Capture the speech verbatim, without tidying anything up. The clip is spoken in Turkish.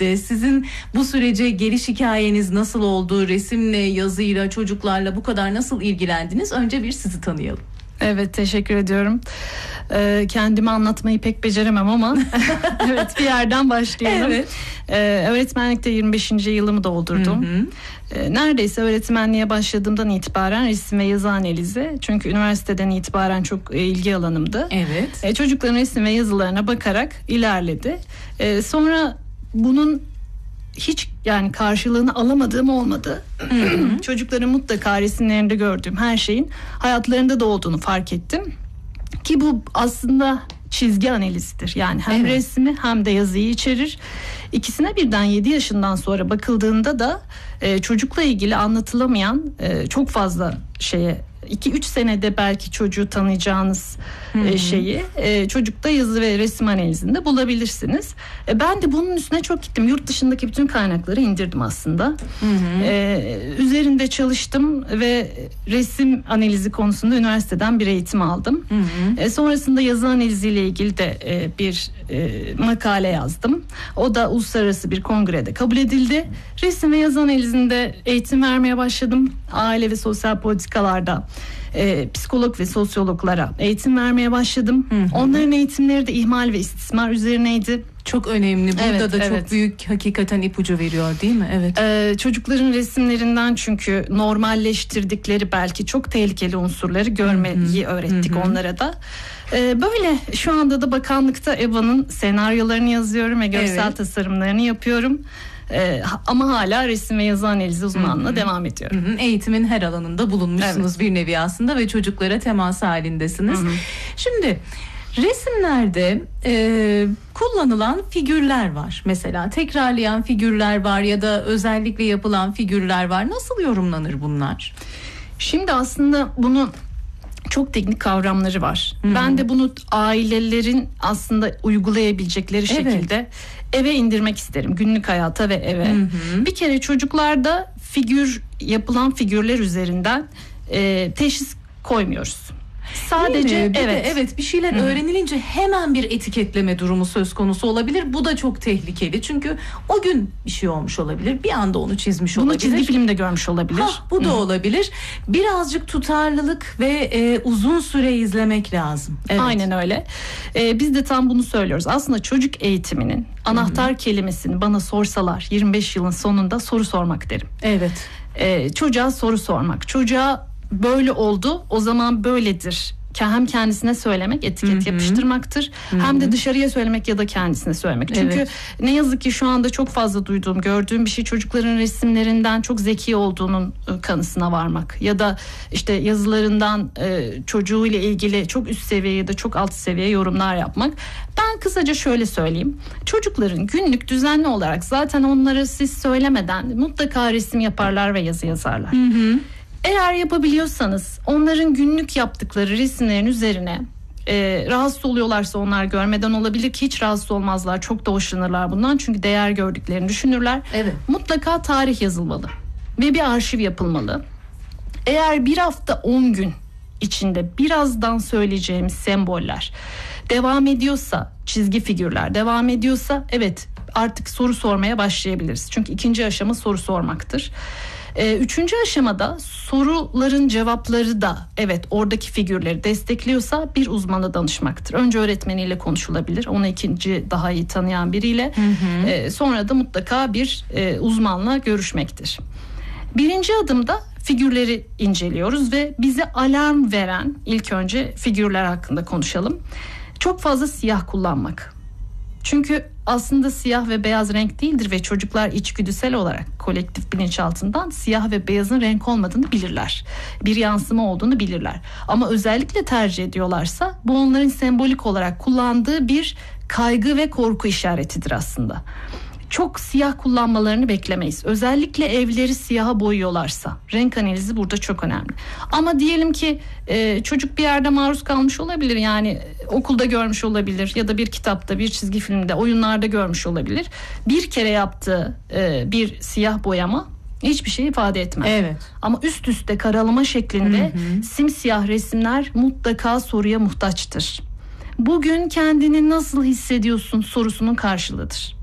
gitti? Sizin bu sürece geliş hikayeniz nasıl oldu? Resimle, yazıyla, çocuklarla bu kadar nasıl ilgilendiniz? Önce bir sizi tanıyalım. Evet, teşekkür ediyorum. Ee, kendimi anlatmayı pek beceremem ama evet, bir yerden başlayalım. Evet. Ee, öğretmenlikte yirmi beşinci yılımı doldurdum. Hı hı. Ee, neredeyse öğretmenliğe başladığımdan itibaren resim ve yazı analizi. Çünkü üniversiteden itibaren çok e, ilgi alanımdı. Evet. Ee, çocukların resim ve yazılarına bakarak ilerledi. Ee, sonra bunun hiç yani karşılığını alamadığım olmadı. Çocukların mutlaka resimlerinde gördüğüm her şeyin hayatlarında da olduğunu fark ettim. Ki bu aslında çizgi analizidir. Yani hem evet. resmi hem de yazıyı içerir. İkisine birden yedi yaşından sonra bakıldığında da e, çocukla ilgili anlatılamayan e, çok fazla şeye, iki üç senede belki çocuğu tanıyacağınız e, şeyi e, çocukta yazı ve resim analizinde bulabilirsiniz. E, ben de bunun üstüne çok gittim. Yurt dışındaki bütün kaynakları indirdim aslında. Hı hı. E, üzerinde çalıştım ve resim analizi konusunda üniversiteden bir eğitim aldım. Hı hı. E, sonrasında yazı analiziyle ilgili de e, bir e, makale yazdım. O da uluslararası bir kongrede kabul edildi. Resim ve yazı analizinde eğitim vermeye başladım. Aile ve sosyal politikalarda e, psikolog ve sosyologlara eğitim vermeye başladım. Hı hı. Onların eğitimleri de ihmal ve istismar üzerineydi. Çok önemli. Burada evet, da evet. çok büyük hakikaten ipucu veriyor değil mi? Evet. Ee, çocukların resimlerinden çünkü normalleştirdikleri belki çok tehlikeli unsurları görmeyi Hı-hı. öğrettik Hı-hı. onlara da. Ee, böyle şu anda da bakanlıkta E B A'nın senaryolarını yazıyorum ve görsel evet. tasarımlarını yapıyorum. Ee, ama hala resim ve yazı analizi uzmanlığına Hı-hı. devam ediyorum. Hı-hı. Eğitimin her alanında bulunmuşsunuz evet. bir nevi aslında ve çocuklara temas halindesiniz. Hı-hı. Şimdi resimlerde e, kullanılan figürler var. Mesela tekrarlayan figürler var ya da özellikle yapılan figürler var. Nasıl yorumlanır bunlar? Şimdi aslında bunu çok teknik kavramları var. Hı-hı. Ben de bunu ailelerin aslında uygulayabilecekleri evet. şekilde eve indirmek isterim. Günlük hayata ve eve. Hı-hı. Bir kere çocuklarda figür yapılan figürler üzerinden e, teşhis koymuyoruz. Sadece evet de, evet bir şeyler Hı-hı. öğrenilince hemen bir etiketleme durumu söz konusu olabilir. Bu da çok tehlikeli. Çünkü o gün bir şey olmuş olabilir. Bir anda onu çizmiş Bunu olabilir. Bunu çizgi filmde görmüş olabilir. Ha, bu Hı-hı. da olabilir. Birazcık tutarlılık ve e, uzun süre izlemek lazım. Evet. Aynen öyle. Ee, biz de tam bunu söylüyoruz. Aslında çocuk eğitiminin anahtar Hı-hı. kelimesini bana sorsalar yirmi beş yılın sonunda soru sormak derim. Evet. Ee, çocuğa soru sormak. Çocuğa böyle oldu, o zaman böyledir. Hem kendisine söylemek, etiket Hı-hı. yapıştırmaktır. Hı-hı. Hem de dışarıya söylemek ya da kendisine söylemek. Çünkü evet. ne yazık ki şu anda çok fazla duyduğum, gördüğüm bir şey çocukların resimlerinden çok zeki olduğunun kanısına varmak. Ya da işte yazılarından e, çocuğuyla ilgili çok üst seviye ya da çok alt seviye yorumlar yapmak. Ben kısaca şöyle söyleyeyim. Çocukların günlük düzenli olarak zaten onları siz söylemeden mutlaka resim yaparlar ve yazı yazarlar. Hı hı. Eğer yapabiliyorsanız onların günlük yaptıkları resimlerin üzerine e, rahatsız oluyorlarsa onlar görmeden olabilir ki hiç rahatsız olmazlar. Çok da hoşlanırlar bundan çünkü değer gördüklerini düşünürler. Evet. Mutlaka tarih yazılmalı ve bir arşiv yapılmalı. Eğer bir hafta on gün içinde birazdan söyleyeceğimiz semboller devam ediyorsa, çizgi figürler devam ediyorsa evet artık soru sormaya başlayabiliriz. Çünkü ikinci aşama soru sormaktır. Ee, üçüncü aşamada soruların cevapları da evet oradaki figürleri destekliyorsa bir uzmana danışmaktır. Önce öğretmeniyle konuşulabilir. Onu ikinci daha iyi tanıyan biriyle. Hı hı. Ee, sonra da mutlaka bir e, uzmanla görüşmektir. Birinci adımda figürleri inceliyoruz ve bize alarm veren ilk önce figürler hakkında konuşalım. Çok fazla siyah kullanmak. Çünkü aslında siyah ve beyaz renk değildir ve çocuklar içgüdüsel olarak kolektif bilinçaltından siyah ve beyazın renk olmadığını bilirler. Bir yansıma olduğunu bilirler. Ama özellikle tercih ediyorlarsa bu onların sembolik olarak kullandığı bir kaygı ve korku işaretidir aslında. Çok siyah kullanmalarını beklemeyiz. Özellikle evleri siyaha boyuyorlarsa renk analizi burada çok önemli. Ama diyelim ki e, çocuk bir yerde maruz kalmış olabilir. Yani okulda görmüş olabilir ya da bir kitapta, bir çizgi filmde, oyunlarda görmüş olabilir. Bir kere yaptığı e, bir siyah boyama hiçbir şey ifade etmez. Evet. Ama üst üste karalama şeklinde hı hı. simsiyah resimler mutlaka soruya muhtaçtır. Bugün kendini nasıl hissediyorsun sorusunun karşılığıdır.